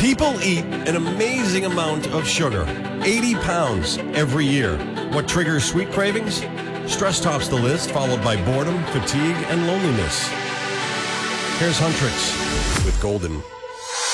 People eat an amazing amount of sugar, 80 pounds every year. What triggers sweet cravings? Stress tops the list, followed by boredom, fatigue, and loneliness. Here's Huntrix with Golden.